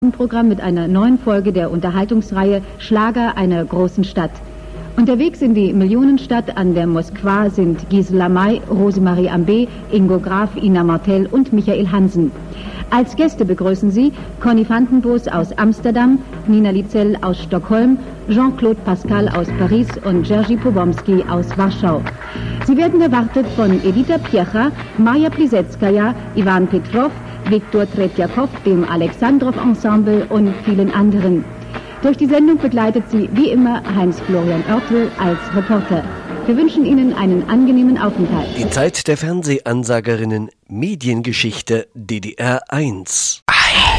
Programm mit einer neuen Folge der Unterhaltungsreihe Schlager einer großen Stadt. Unterwegs in die Millionenstadt an der Moskwa sind Gisela May, Rosemarie Ambé, Ingo Graf, Ina Martell und Michael Hansen. Als Gäste begrüßen Sie Conny Vandenbos aus Amsterdam, Nina Litzel aus Stockholm, Jean-Claude Pascal aus Paris und Jerzy Powomski aus Warschau. Sie werden erwartet von Edita Piecha, Maja Plisetskaya, Ivan Petrov, Viktor Tretjakov, dem Alexandrov-Ensemble und vielen anderen. Durch die Sendung begleitet Sie wie immer Heinz-Florian Oertel als Reporter. Wir wünschen Ihnen einen angenehmen Aufenthalt. Die Zeit der Fernsehansagerinnen, Mediengeschichte DDR 1.